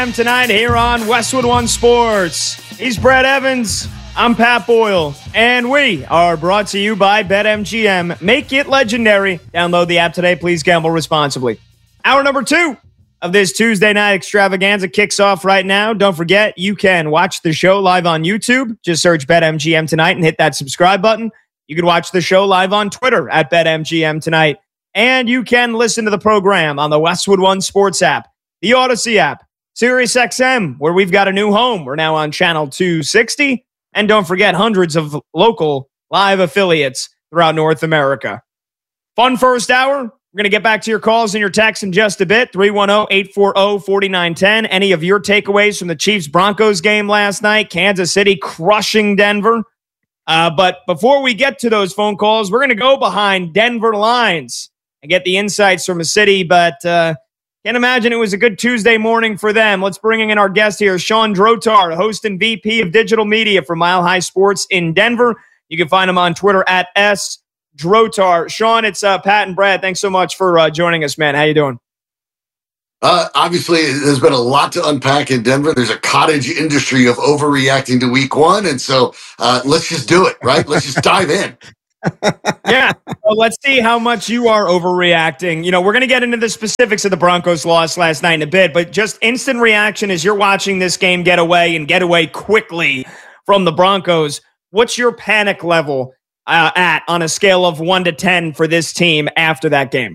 Tonight here on Westwood One Sports. He's Brett Evans. I'm Pat Boyle. And we are brought to you by BetMGM. Make it legendary. Download the app today. Please gamble responsibly. Hour number 2 of this Tuesday night extravaganza kicks off right now. Don't forget, you can watch the show live on YouTube. Just search BetMGM Tonight and hit that subscribe button. You can watch the show live on Twitter at BetMGM Tonight. And you can listen to the program on the Westwood One Sports app, the Odyssey app, SiriusXM, where we've got a new home. We're now on channel 260. And don't forget, hundreds of local live affiliates throughout North America. Fun first hour. We're going to get back to your calls and your texts in just a bit. 310-840-4910. Any of your takeaways from the Chiefs-Broncos game last night? Kansas City crushing Denver. But before we get to those phone calls, we're going to go behind Denver lines and get the insights from the city. But can't imagine it was a good Tuesday morning for them. Let's bring in our guest here, Sean Drotar, host and VP of Digital Media for Mile High Sports in Denver. You can find him on Twitter at @SDrotar. Sean, it's Pat and Brad. Thanks so much for joining us, man. How you doing? Obviously, there's been a lot to unpack in Denver. There's a cottage industry of overreacting to week one. And so let's just do it, right? Let's just dive in. Yeah. Well, let's see how much you are overreacting. You know, we're going to get into the specifics of the Broncos' loss last night in a bit, but just instant reaction as you're watching this game get away quickly from the Broncos. What's your panic level at on a scale of 1 to 10 for this team after that game?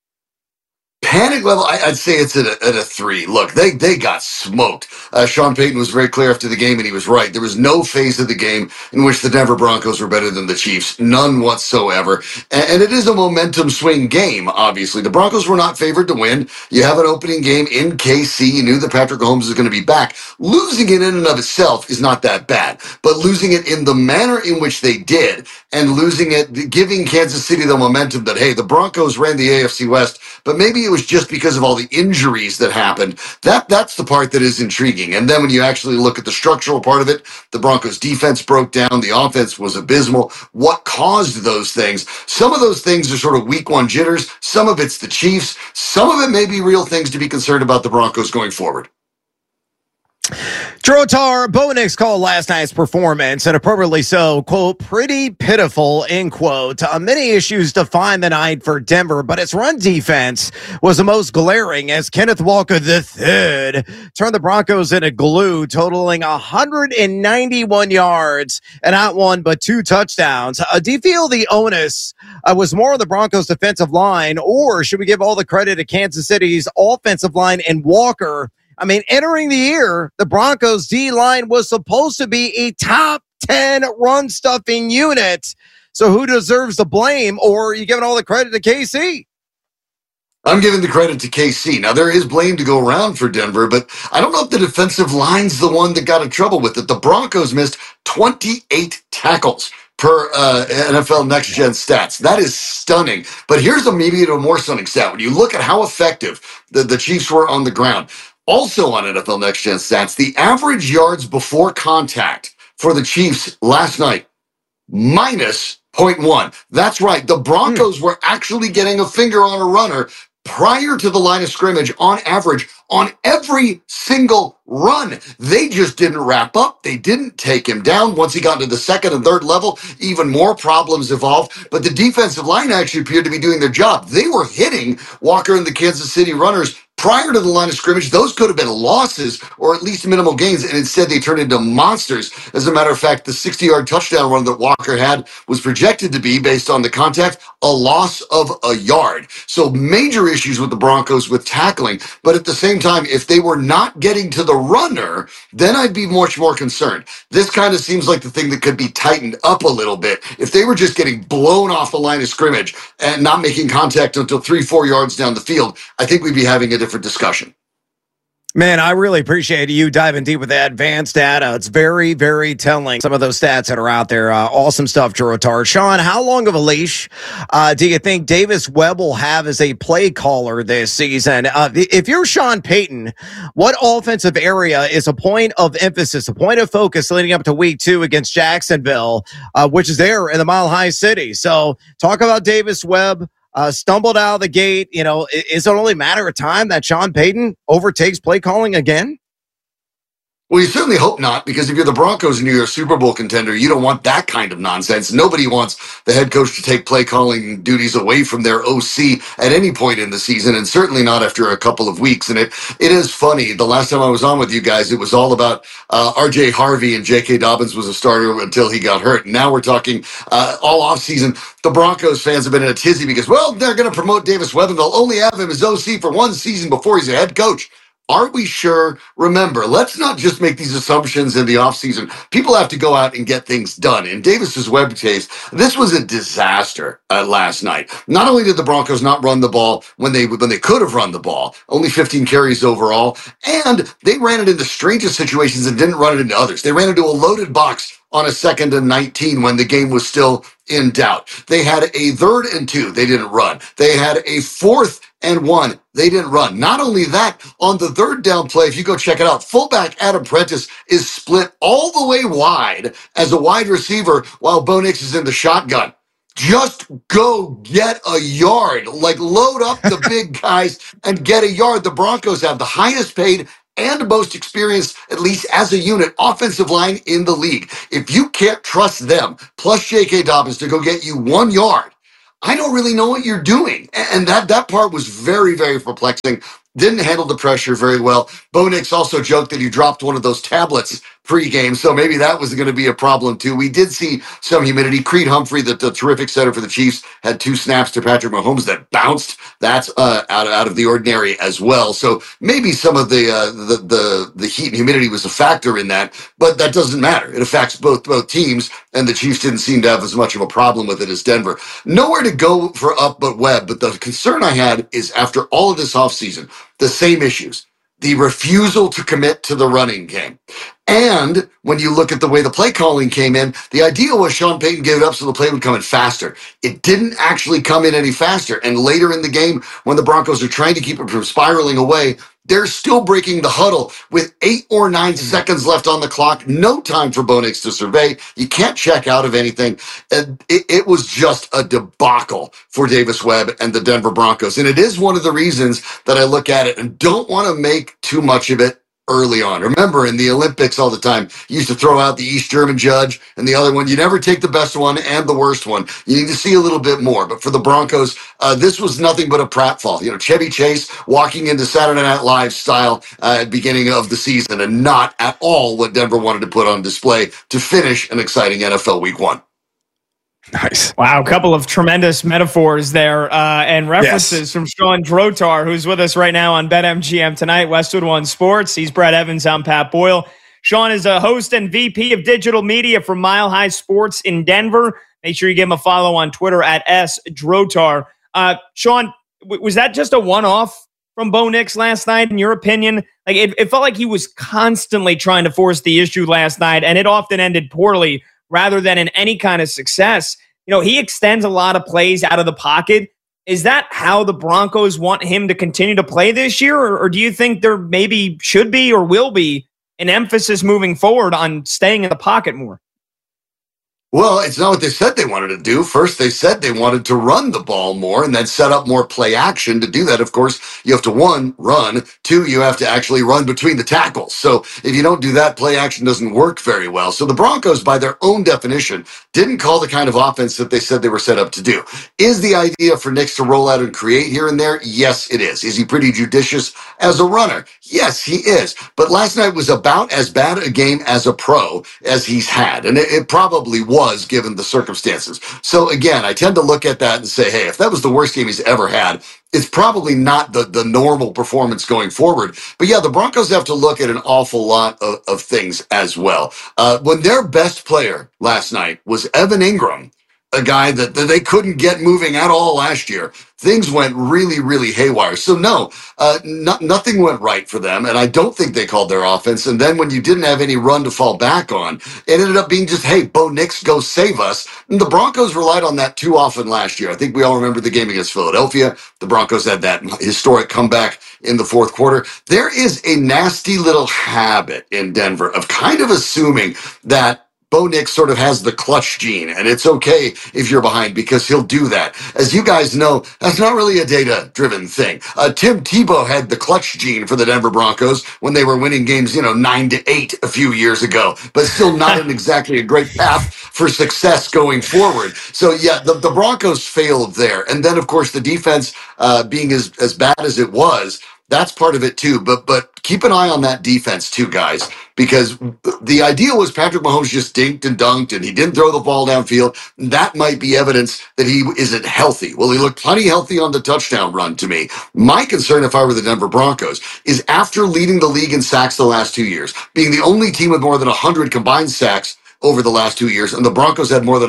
Panic level, I'd say it's at a 3. Look, they got smoked. Sean Payton was very clear after the game, and he was right. There was no phase of the game in which the Denver Broncos were better than the Chiefs. None whatsoever. And it is a momentum swing game, obviously. The Broncos were not favored to win. You have an opening game in KC. You knew that Patrick Mahomes was going to be back. Losing it in and of itself is not that bad. But losing it in the manner in which they did, and losing it, giving Kansas City the momentum that, hey, the Broncos ran the AFC West, but maybe it was just because of all the injuries that happened. That's the part that is intriguing. And then when you actually look at the structural part of it, the Broncos defense broke down. The offense was abysmal. What caused those things? Some of those things are sort of week one jitters. Some of it's the Chiefs. Some of it may be real things to be concerned about the Broncos going forward. Drotar, Bo Nix called last night's performance, and appropriately so, quote, pretty pitiful, end quote. Many issues defined the night for Denver, but its run defense was the most glaring as Kenneth Walker III turned the Broncos into glue, totaling 191 yards and not one but 2 touchdowns. Do you feel the onus was more on the Broncos' defensive line, or should we give all the credit to Kansas City's offensive line and Walker? I mean, entering the year, the Broncos D-line was supposed to be a top 10 run-stuffing unit. So who deserves the blame, or are you giving all the credit to KC? I'm giving the credit to KC. Now, there is blame to go around for Denver, but I don't know if the defensive line's the one that got in trouble with it. The Broncos missed 28 tackles per NFL Next Gen stats. That is stunning. But here's maybe a more stunning stat. When you look at how effective the Chiefs were on the ground, also on NFL Next Gen stats, the average yards before contact for the Chiefs last night, minus 0.1. That's right. The Broncos were actually getting a finger on a runner prior to the line of scrimmage on average on every single run. They just didn't wrap up. They didn't take him down. Once he got into the second and third level, even more problems evolved. But the defensive line actually appeared to be doing their job. They were hitting Walker and the Kansas City runners prior to the line of scrimmage. Those could have been losses or at least minimal gains, and instead they turned into monsters. As a matter of fact, the 60-yard touchdown run that Walker had was projected to be, based on the contact, a loss of a yard. So major issues with the Broncos with tackling, but at the same time, if they were not getting to the runner, then I'd be much more concerned. This kind of seems like the thing that could be tightened up a little bit. If they were just getting blown off the line of scrimmage and not making contact until 3-4 yards down the field, I think we'd be having a different discussion. Man, I really appreciate you diving deep with that advanced data. It's very, very telling, some of those stats that are out there. Awesome stuff, Drotar. Sean, how long of a leash do you think Davis Webb will have as a play caller this season? If you're Sean Payton, what offensive area is a point of emphasis, a point of focus leading up to week 2 against Jacksonville, which is there in the Mile High City? So talk about Davis Webb. Stumbled out of the gate. You know, is it only a matter of time that Sean Payton overtakes play calling again? Well, you certainly hope not, because if you're the Broncos and you're a Super Bowl contender, you don't want that kind of nonsense. Nobody wants the head coach to take play calling duties away from their OC at any point in the season, and certainly not after a couple of weeks. And it is funny. The last time I was on with you guys, it was all about RJ Harvey, and J.K. Dobbins was a starter until he got hurt. And now we're talking all offseason. The Broncos fans have been in a tizzy because, well, they're going to promote Davis Webb, and they'll only have him as OC for one season before he's a head coach. Are we sure? Remember, let's not just make these assumptions in the offseason. People have to go out and get things done. In Davis's Webb case, this was a disaster last night. Not only did the Broncos not run the ball when they could have run the ball, only 15 carries overall, and they ran it into strangest situations and didn't run it into others. They ran into a loaded box on a 2nd and 19 when the game was still in doubt. They had a 3rd and 2. They didn't run. They had a 4th and 1. They didn't run. Not only that, on the 3rd down play, if you go check it out, fullback Adam Prentice is split all the way wide as a wide receiver while Bo Nix is in the shotgun. Just go get a yard. Like, load up the big guys and get a yard. The Broncos have the highest paid and most experienced, at least as a unit, offensive line in the league. If you can't trust them, plus J.K. Dobbins, to go get you 1 yard, I don't really know what you're doing. And that part was very, very perplexing. Didn't handle the pressure very well. Bo Nix also joked that he dropped one of those tablets pregame, so maybe that was going to be a problem too. We did see some humidity. Creed Humphrey, the terrific center for the Chiefs, had 2 snaps to Patrick Mahomes that bounced. That's out of the ordinary as well. So maybe some of the heat and humidity was a factor in that, but that doesn't matter. It affects both teams, and the Chiefs didn't seem to have as much of a problem with it as Denver. Nowhere to go for up but Webb, but the concern I had is after all of this offseason, the same issues. The refusal to commit to the running game. And when you look at the way the play calling came in, the idea was Sean Payton gave it up so the play would come in faster. It didn't actually come in any faster. And later in the game, when the Broncos are trying to keep it from spiraling away, they're still breaking the huddle with 8 or 9 seconds left on the clock. No time for Bo Nix to survey. You can't check out of anything. It was just a debacle for Davis Webb and the Denver Broncos. And it is one of the reasons that I look at it and don't want to make too much of it early on. Remember, in the Olympics all the time, you used to throw out the East German judge and the other one. You never take the best one and the worst one. You need to see a little bit more. But for the Broncos, this was nothing but a pratfall. You know, Chevy Chase walking into Saturday Night Live style at beginning of the season, and not at all what Denver wanted to put on display to finish an exciting NFL Week 1. Nice. Wow, a couple of tremendous metaphors there and references from Sean Drotar, who's with us right now on BetMGM tonight, Westwood One Sports. He's Brad Evans. I'm Pat Boyle. Sean is a host and VP of digital media for Mile High Sports in Denver. Make sure you give him a follow on Twitter at @SDrotar. Sean, was that just a one-off from Bo Nix last night, in your opinion? Like, it felt like he was constantly trying to force the issue last night, and it often ended poorly rather than in any kind of success. You know, he extends a lot of plays out of the pocket. Is that how the Broncos want him to continue to play this year? Or do you think there maybe should be or will be an emphasis moving forward on staying in the pocket more? Well, it's not what they said they wanted to do. First, they said they wanted to run the ball more and then set up more play action. To do that, of course, you have to, 1, run. 2, you have to actually run between the tackles. So if you don't do that, play action doesn't work very well. So the Broncos, by their own definition, didn't call the kind of offense that they said they were set up to do. Is the idea for Nix to roll out and create here and there? Yes, it is. Is he pretty judicious as a runner? Yes, he is. But last night was about as bad a game as a pro as he's had. And it probably was, given the circumstances. So again, I tend to look at that and say, hey, if that was the worst game he's ever had, it's probably not the normal performance going forward. But yeah, the Broncos have to look at an awful lot of things as well. When their best player last night was Evan Ingram, a guy that they couldn't get moving at all last year, things went really, really haywire. So no, nothing went right for them, and I don't think they called their offense. And then when you didn't have any run to fall back on, it ended up being just, hey, Bo Nix, go save us. And the Broncos relied on that too often last year. I think we all remember the game against Philadelphia. The Broncos had that historic comeback in the fourth quarter. There is a nasty little habit in Denver of kind of assuming that Bo Nix sort of has the clutch gene, and it's okay if you're behind because he'll do that. As you guys know, that's not really a data-driven thing. Tim Tebow had the clutch gene for the Denver Broncos when they were winning games, 9-8 a few years ago, but still not exactly a great path for success going forward. So, yeah, the Broncos failed there. And then, of course, the defense being as bad as it was, that's part of it too. But keep an eye on that defense too, guys, because the idea was Patrick Mahomes just dinked and dunked and he didn't throw the ball downfield. That might be evidence that he isn't healthy. Well, he looked plenty healthy on the touchdown run to me. My concern, if I were the Denver Broncos, is after leading the league in sacks the last 2 years, being the only team with more than 100 combined sacks over the last 2 years, and the Broncos had more than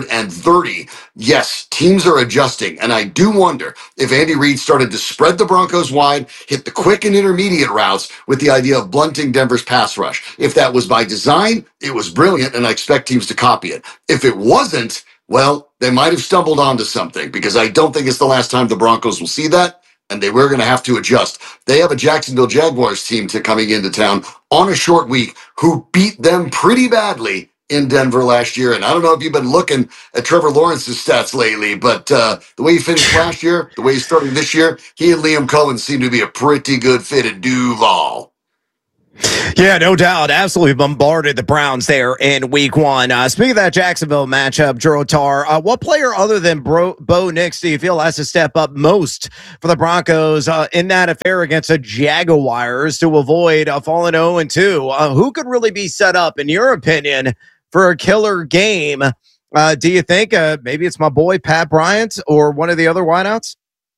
130. Yes, teams are adjusting, and I do wonder if Andy Reid started to spread the Broncos wide, hit the quick and intermediate routes with the idea of blunting Denver's pass rush. If that was by design, it was brilliant, and I expect teams to copy it. If it wasn't, well, they might have stumbled onto something, because I don't think it's the last time the Broncos will see that, and they were going to have to adjust. They have a Jacksonville Jaguars team coming into town on a short week who beat them pretty badly in Denver last year. And I don't know if you've been looking at Trevor Lawrence's stats lately, but the way he finished last year, the way he's starting this year, he and Liam Cohen seem to be a pretty good fit at Duval. Yeah, no doubt. Absolutely bombarded the Browns there in week 1. Speaking of that Jacksonville matchup, Drew Otar, what player other than Bo Nix do you feel has to step up most for the Broncos in that affair against the Jaguars to avoid a falling 0-2? Who could really be set up, in your opinion, for a killer game? Do you think maybe it's my boy Pat Bryant or one of the other wideouts?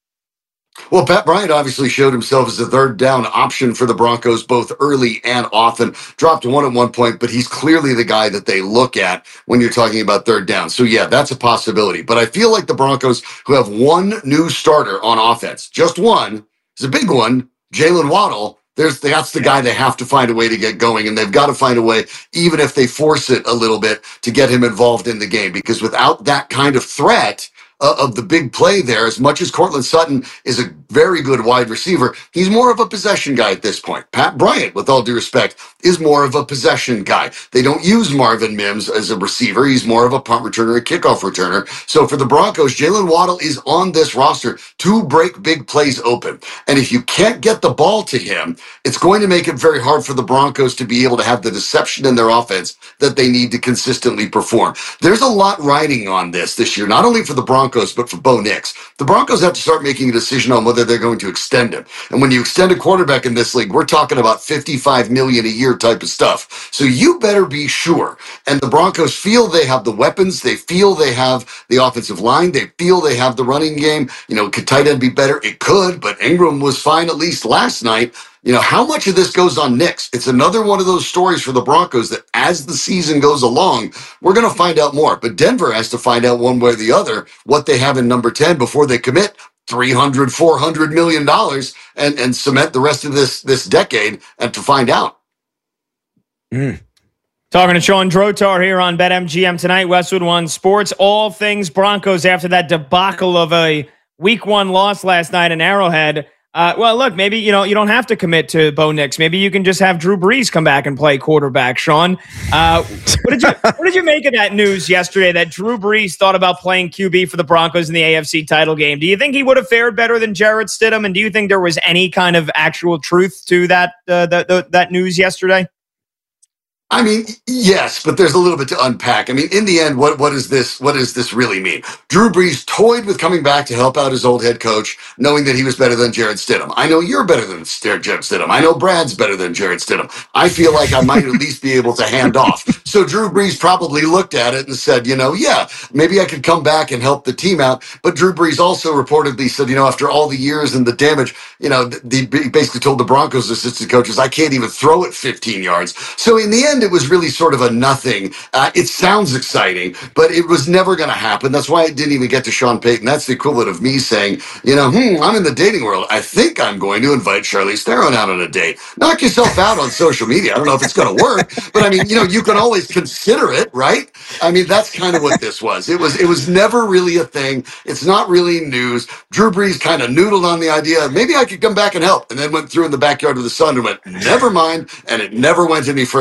Well, Pat Bryant obviously showed himself as a third down option for the Broncos, both early and often. Dropped one at one point, but he's clearly the guy that they look at when you're talking about third down. So, yeah, that's a possibility. But I feel like the Broncos, who have one new starter on offense, just one, is a big one, Jalen Waddle, that's the guy they have to find a way to get going, and they've got to find a way, even if they force it a little bit, to get him involved in the game. Because without that kind of threat of the big play there, as much as Courtland Sutton is a very good wide receiver, he's more of a possession guy at this point. Pat Bryant, with all due respect, is more of a possession guy. They don't use Marvin Mims as a receiver. He's more of a punt returner, a kickoff returner. So for the Broncos, Jalen Waddle is on this roster to break big plays open. And if you can't get the ball to him, it's going to make it very hard for the Broncos to be able to have the deception in their offense that they need to consistently perform. There's a lot riding on this year, not only for the Broncos, but for Bo Nix. The Broncos have to start making a decision on whether they're going to extend him. And when you extend a quarterback in this league, we're talking about $55 million a year type of stuff. So you better be sure. And the Broncos feel they have the weapons. They feel they have the offensive line. They feel they have the running game. Could tight end be better? It could, but Ingram was fine at least last night. How much of this goes on Nix? It's another one of those stories for the Broncos that as the season goes along, we're going to find out more. But Denver has to find out one way or the other what they have in number 10 before they commit $300-400 million and cement the rest of this decade and to find out. Talking to Sean Drotar here on BetMGM tonight, Westwood One Sports. All things Broncos after that debacle of a week 1 loss last night in Arrowhead. Well, look, maybe, you don't have to commit to Bo Nix. Maybe you can just have Drew Brees come back and play quarterback, Sean. What did you make of that news yesterday that Drew Brees thought about playing QB for the Broncos in the AFC title game? Do you think he would have fared better than Jarrett Stidham? And do you think there was any kind of actual truth to that that news yesterday? I mean, yes, but there's a little bit to unpack. I mean, in the end, what does this really mean? Drew Brees toyed with coming back to help out his old head coach, knowing that he was better than Jarrett Stidham. I know you're better than Jarrett Stidham. I know Brad's better than Jarrett Stidham. I feel like I might at least be able to hand off. So Drew Brees probably looked at it and said, yeah, maybe I could come back and help the team out. But Drew Brees also reportedly said, after all the years and the damage, he basically told the Broncos assistant coaches, I can't even throw it 15 yards. So in the end, it was really sort of a nothing. It sounds exciting, but it was never going to happen. That's why it didn't even get to Sean Payton. That's the equivalent of me saying, I'm in the dating world. I think I'm going to invite Charlize Theron out on a date. Knock yourself out on social media. I don't know if it's going to work, but I mean, you can always consider it, right? I mean, that's kind of what this was. It was never really a thing. It's not really news. Drew Brees kind of noodled on the idea, maybe I could come back and help, and then went through in the backyard with the sun and went, never mind, and it never went any further than that.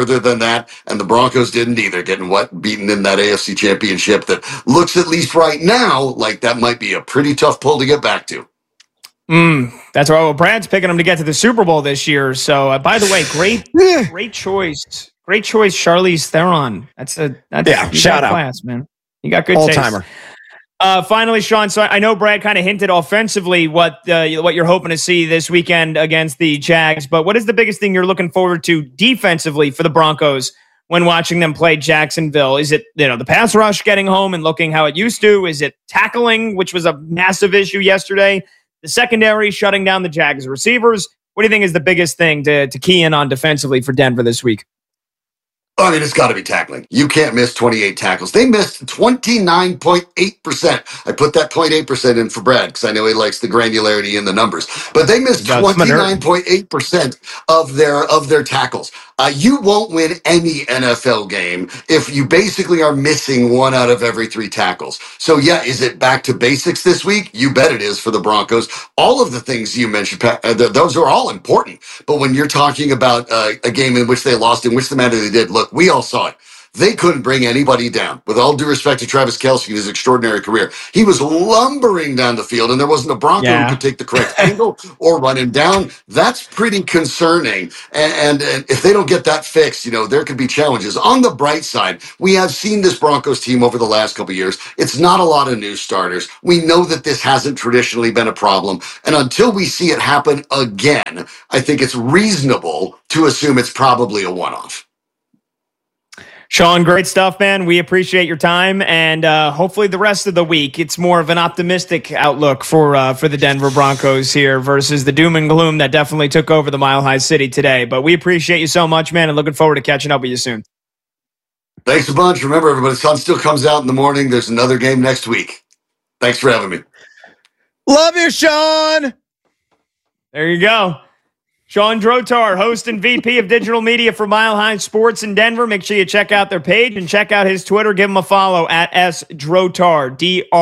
that, and the Broncos didn't either, getting beaten in that AFC Championship that looks, at least right now, like that might be a pretty tough pull to get back to. That's right. Well, Brad's picking them to get to the Super Bowl this year. So, by the way, great choice. Great choice, Charlize Theron. That's shout out, class, man. You got good all-timer. Finally, Sean, so I know Brad kind of hinted offensively what you're hoping to see this weekend against the Jags, but what is the biggest thing you're looking forward to defensively for the Broncos when watching them play Jacksonville? Is it, the pass rush getting home and looking how it used to? Is it tackling, which was a massive issue yesterday? The secondary shutting down the Jags receivers? What do you think is the biggest thing to key in on defensively for Denver this week? I mean, it's got to be tackling. You can't miss 28 tackles. They missed 29.8%. I put that 0.8% in for Brad because I know he likes the granularity in the numbers. But they missed 29.8% of their tackles. You won't win any NFL game if you basically are missing 1 out of every 3 tackles. So, yeah, is it back to basics this week? You bet it is for the Broncos. All of the things you mentioned, Pat, those are all important. But when you're talking about a game in which they lost, in which the manner they did, look, we all saw it. They couldn't bring anybody down. With all due respect to Travis Kelce and his extraordinary career, he was lumbering down the field, and there wasn't a Bronco who could take the correct angle or run him down. That's pretty concerning. And if they don't get that fixed, there could be challenges. On the bright side, we have seen this Broncos team over the last couple of years. It's not a lot of new starters. We know that this hasn't traditionally been a problem. And until we see it happen again, I think it's reasonable to assume it's probably a one-off. Sean, great stuff, man. We appreciate your time, and hopefully the rest of the week it's more of an optimistic outlook for the Denver Broncos here versus the doom and gloom that definitely took over the Mile High City today. But we appreciate you so much, man, and looking forward to catching up with you soon. Thanks a bunch. Remember, everybody, the sun still comes out in the morning. There's another game next week. Thanks for having me. Love you, Sean. There you go. Sean Drotar, host and VP of digital media for Mile High Sports in Denver. Make sure you check out their page and check out his Twitter. Give him a follow at @sdrotar,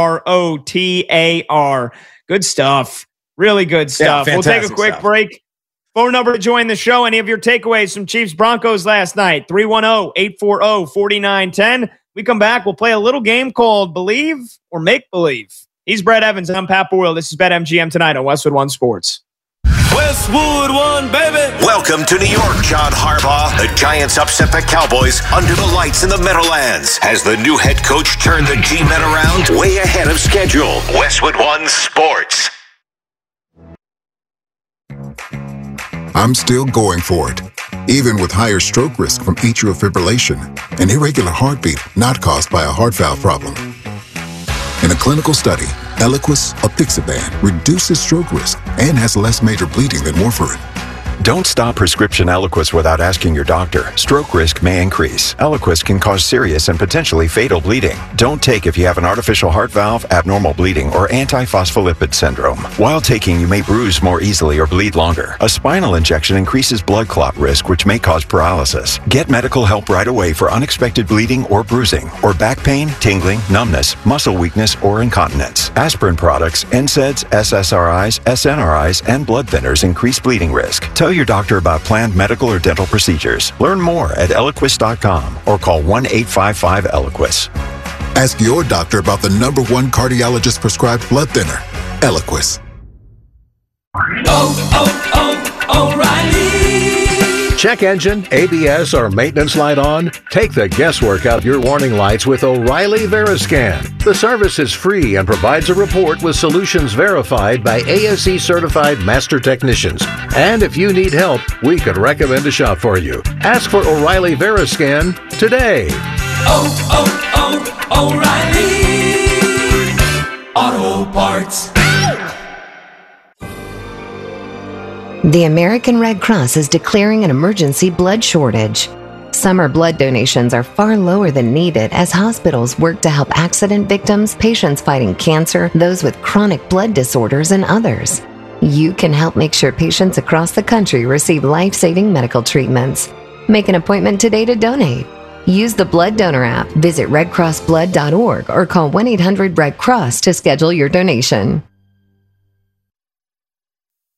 DROTAR. Good stuff. Really good stuff. We'll take a quick break. Phone number to join the show. Any of your takeaways from Chiefs Broncos last night? 310-840-4910. We come back. We'll play a little game called Believe or Make Believe. He's Brad Evans, and I'm Pat Boyle. This is BetMGM tonight on Westwood One Sports. Westwood One, baby. Welcome to New York, John Harbaugh. The Giants upset the Cowboys under the lights in the Meadowlands. Has the new head coach turned the G-Men around? Way ahead of schedule. Westwood One Sports. I'm still going for it, even with higher stroke risk from atrial fibrillation, an irregular heartbeat not caused by a heart valve problem. In a clinical study, Eliquis, apixaban, reduces stroke risk and has less major bleeding than warfarin. Don't stop prescription Eliquis without asking your doctor. Stroke risk may increase. Eliquis can cause serious and potentially fatal bleeding. Don't take if you have an artificial heart valve, abnormal bleeding, or antiphospholipid syndrome. While taking, you may bruise more easily or bleed longer. A spinal injection increases blood clot risk, which may cause paralysis. Get medical help right away for unexpected bleeding or bruising, or back pain, tingling, numbness, muscle weakness, or incontinence. Aspirin products, NSAIDs, SSRIs, SNRIs, and blood thinners increase bleeding risk. Tell your doctor about planned medical or dental procedures. Learn more at Eliquis.com or call 1-855-ELIQUIS. Ask your doctor about the #1 cardiologist prescribed blood thinner, Eliquis. O'Reilly. Check engine, ABS, or maintenance light on? Take the guesswork out of your warning lights with O'Reilly Veriscan. The service is free and provides a report with solutions verified by ASE certified master technicians. And if you need help, we could recommend a shop for you. Ask for O'Reilly Veriscan today. O'Reilly Auto Parts. The American Red Cross is declaring an emergency blood shortage. Summer blood donations are far lower than needed as hospitals work to help accident victims, patients fighting cancer, those with chronic blood disorders, and others. You can help make sure patients across the country receive life-saving medical treatments. Make an appointment today to donate. Use the Blood Donor app, visit redcrossblood.org, or call 1-800-RED-CROSS to schedule your donation.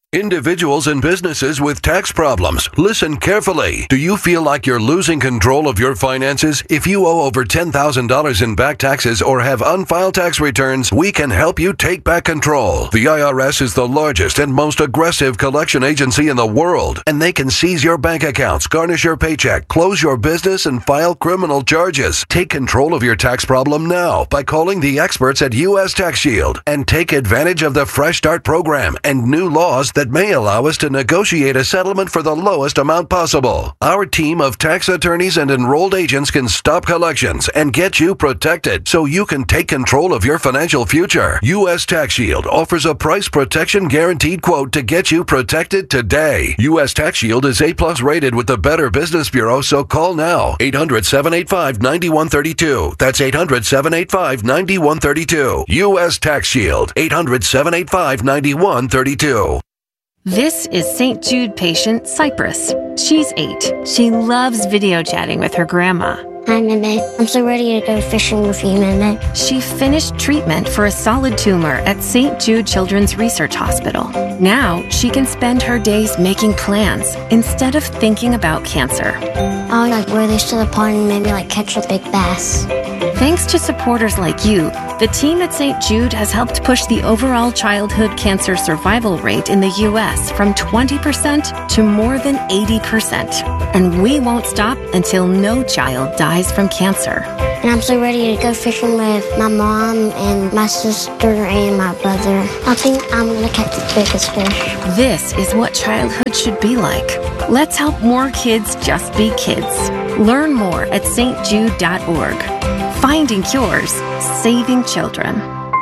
Individuals and businesses with tax problems, listen carefully. Do you feel like you're losing control of your finances? If you owe over $10,000 in back taxes or have unfiled tax returns, we can help you take back control. The IRS is the largest and most aggressive collection agency in the world, and they can seize your bank accounts, garnish your paycheck, close your business, and file criminal charges. Take control of your tax problem now by calling the experts at U.S. Tax Shield and take advantage of the Fresh Start program and new laws that may allow us to negotiate a settlement for the lowest amount possible. Our team of tax attorneys and enrolled agents can stop collections and get you protected so you can take control of your financial future. U.S. Tax Shield offers a price protection guaranteed quote to get you protected today. U.S. Tax Shield is A+ rated with the Better Business Bureau, so call now. 800-785-9132. That's 800-785-9132. U.S. Tax Shield. 800-785-9132. This is St. Jude patient Cypress. She's 8. She loves video chatting with her grandma. Hi, Meme. I'm so ready to go fishing with you, Meme. She finished treatment for a solid tumor at St. Jude Children's Research Hospital. Now she can spend her days making plans instead of thinking about cancer. I'll wear this to the pond and maybe catch a big bass. Thanks to supporters like you, the team at St. Jude has helped push the overall childhood cancer survival rate in the U.S. from 20% to more than 80%. And we won't stop until no child dies from cancer. And I'm so ready to go fishing with my mom and my sister and my brother. I think I'm going to catch the biggest fish. This is what childhood should be like. Let's help more kids just be kids. Learn more at stjude.org. Finding cures, saving children.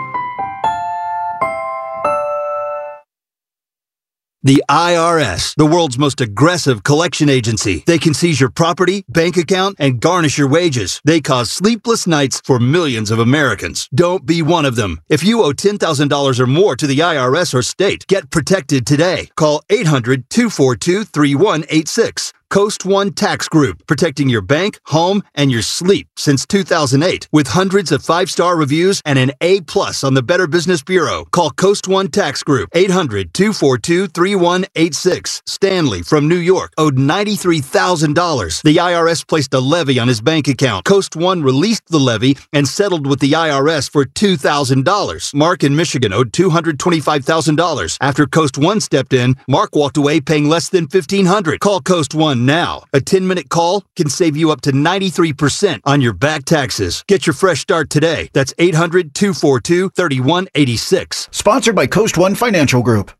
The IRS, the world's most aggressive collection agency. They can seize your property, bank account, and garnish your wages. They cause sleepless nights for millions of Americans. Don't be one of them. If you owe $10,000 or more to the IRS or state, get protected today. Call 800-242-3186. Coast One Tax Group, protecting your bank, home, and your sleep since 2008. With hundreds of 5-star reviews and an A+ on the Better Business Bureau. Call Coast One Tax Group, 800-242-3186. Stanley from New York owed $93,000. The IRS placed a levy on his bank account. Coast One released the levy and settled with the IRS for $2,000. Mark in Michigan owed $225,000. After Coast One stepped in, Mark walked away paying less than $1,500. Call Coast One now. A 10-minute call can save you up to 93% on your back taxes. Get your fresh start today. That's 800-242-3186. Sponsored by Coast One Financial Group.